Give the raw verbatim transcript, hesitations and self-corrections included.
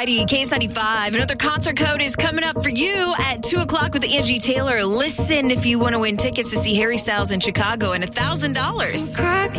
righty, Case ninety-five. Another concert code is coming up for you at two o'clock with Angie Taylor. Listen if you want to win tickets to see Harry Styles in Chicago and one thousand dollars.